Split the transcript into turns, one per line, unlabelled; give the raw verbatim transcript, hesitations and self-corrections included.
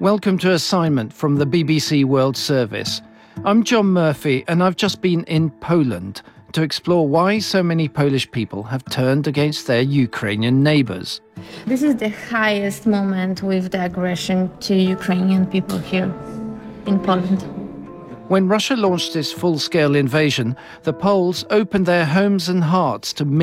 Welcome to Assignment from the B B C World Service. I'm John Murphy, and I've just been in Poland to explore why so many Polish people have turned against their Ukrainian neighbours.
This is the highest moment with the aggression to Ukrainian people here in Poland.
When Russia launched its full-scale invasion, the Poles opened their homes and hearts to